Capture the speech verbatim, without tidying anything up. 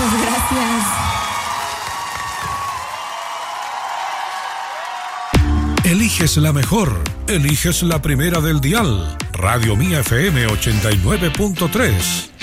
Muchas gracias. Eliges la mejor, eliges la primera del dial. Radio Mía F M ochenta y nueve punto tres.